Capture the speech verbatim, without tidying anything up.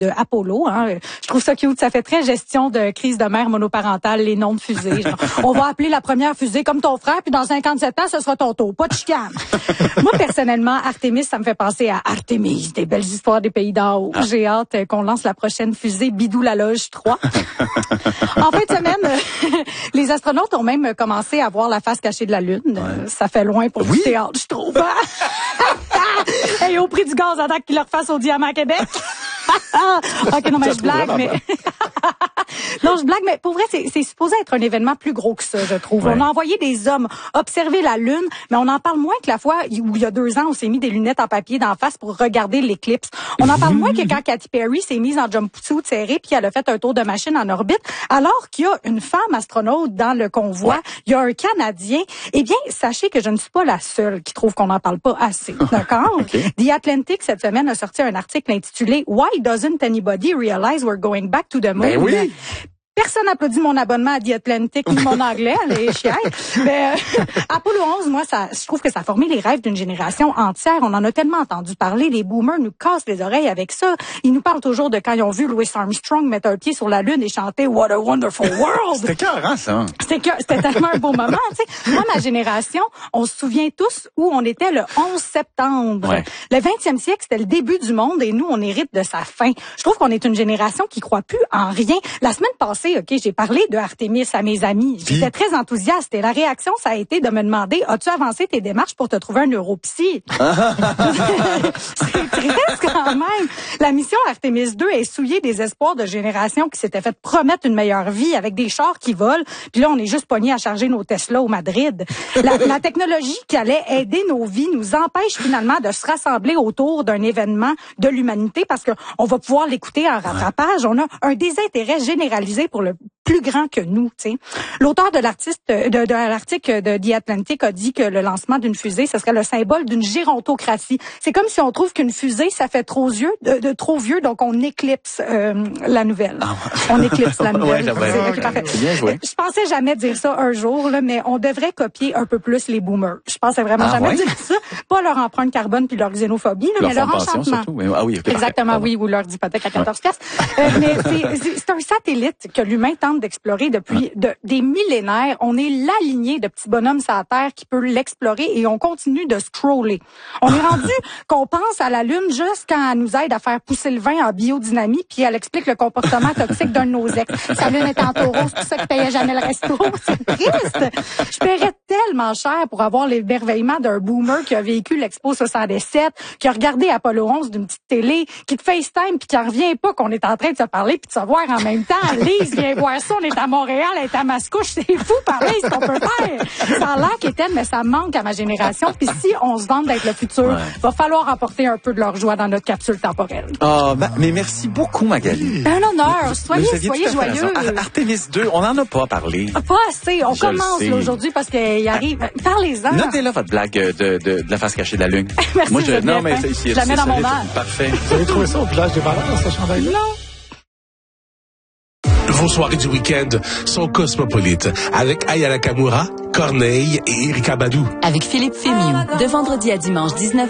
de Apollo. Hein. Je trouve ça cute. Ça fait très gestion de crise de mère monoparentale, les noms de fusées. Genre, on va appeler la première fusée comme ton frère, puis dans cinquante-sept ans, ce sera ton tour. Pas de chicane. Moi, personnellement, Artemis, ça me fait penser à Artemis, des belles histoires des pays d'en haut. Ah. J'ai hâte qu'on lance la prochaine fusée Bidou la Loge trois. En fin de semaine, les astronautes ont même commencé à voir la face cachée de la Lune. Ouais. Ça fait loin pour oui. le théâtre, je trouve. Et au prix du gaz, attends qu'ils leur fassent au diamant à Québec. Ok, non, mais je blague, mais... non, je blague, mais pour vrai, c'est, c'est supposé être un événement plus gros que ça, je trouve. Ouais. On a envoyé des hommes observer la Lune, mais on en parle moins que la fois où il y a deux ans, on s'est mis des lunettes en papier d'en face pour regarder l'éclipse. On en parle moins que quand Katy Perry s'est mise en jumpsuit serré puis elle a fait un tour de machine en orbite, alors qu'il y a une femme astronaute dans le convoi. Ouais. Il y a un Canadien. Eh bien, sachez que je ne suis pas la seule qui trouve qu'on n'en parle pas assez. D'accord? Okay. The Atlantic, cette semaine, a sorti un article intitulé « Why doesn't anybody realize we're going back to the moon? » Ben oui. Personne n'applaudit mon abonnement à The Atlantic ni mon anglais, les chiens. Mais euh, Apollo onze, moi, ça, je trouve que ça a formé les rêves d'une génération entière. On en a tellement entendu parler. Les boomers nous cassent les oreilles avec ça. Ils nous parlent toujours de quand ils ont vu Louis Armstrong mettre un pied sur la Lune et chanter What a Wonderful World. C'était écœurant, ça. C'était, que, c'était tellement un beau moment. Tu sais, moi, ma génération, on se souvient tous où on était le onze septembre. Ouais. Le vingtième siècle, c'était le début du monde et nous, on hérite de sa fin. Je trouve qu'on est une génération qui croit plus en rien. La semaine passée, OK, j'ai parlé de Artemis à mes amis. J'étais Puis? très enthousiaste et la réaction, ça a été de me demander, as-tu avancé tes démarches pour te trouver un neuropsy? C'est triste quand même. La mission Artemis deux est souillée des espoirs de générations qui s'étaient fait promettre une meilleure vie avec des chars qui volent. Puis là, on est juste pognés à charger nos Tesla au Madrid. La, la technologie qui allait aider nos vies nous empêche finalement de se rassembler autour d'un événement de l'humanité parce que on va pouvoir l'écouter en rattrapage. On a un désintérêt généralisé pour le plus grand que nous, tu sais. L'auteur de l'artiste de, de l'article de The Atlantic a dit que le lancement d'une fusée, ce serait le symbole d'une gérontocratie. C'est comme si on trouve qu'une fusée, ça fait trop vieux, de, de trop vieux, donc on éclipse euh, la nouvelle. Ah ouais. On éclipse la nouvelle. Ouais, c'est, okay, parfait. C'est bien joué. Je pensais jamais dire ça un jour, là, mais on devrait copier un peu plus les boomers. Je pensais vraiment ah, jamais ouais? dire ça. Pas leur empreinte carbone puis leur xénophobie, là, mais leur enchantement. Surtout. Ah oui, okay, exactement, oui, ou leur hypothèque à quatorze piastres. Ouais. Euh, mais c'est, c'est, c'est un satellite que l'humain tente d'explorer depuis de, des millénaires. On est la lignée de petits bonhommes sur la Terre qui peut l'explorer et on continue de scroller. On est rendu qu'on pense à la Lune juste quand elle nous aide à faire pousser le vin en biodynamie puis elle explique le comportement toxique d'un de nos ex. Sa Lune est en taureau, c'est pour ça qu'il payait jamais le resto. C'est triste. Je paierais tellement cher pour avoir l'émerveillement d'un boomer qui a vécu l'Expo soixante-dix-sept, qui a regardé Apollo onze d'une petite télé, qui te FaceTime puis qui en revient pas qu'on est en train de se parler puis de se voir en même temps. Lise, viens voir ça, on est à Montréal, elle est à Mascouche, c'est fou, pareil, ce qu'on peut faire. Ça a l'air qu'Étienne, mais ça manque à ma génération. Puis si on se vante d'être le futur, ouais. va falloir apporter un peu de leur joie dans notre capsule temporelle. Ah, oh, mais merci beaucoup, Magali. Un honneur. Soyez, soyez joyeux. Ar- Artemis deux, on n'en a pas parlé. Pas assez. On Je commence là, aujourd'hui parce qu'il arrive. Parlez-en. Notez là votre blague de, de, de la face cachée de la Lune. Merci. Moi, je, non, mais c'est, c'est, je la mets dans mon âge. Parfait. Vous avez trouvé ça au village des Valeurs, ce chandail-là? Non. Vos soirées du week-end sont cosmopolites avec Aya Nakamura, Corneille et Erika Badou. Avec Philippe Fémiou, de vendredi à dimanche dix-neuf heures.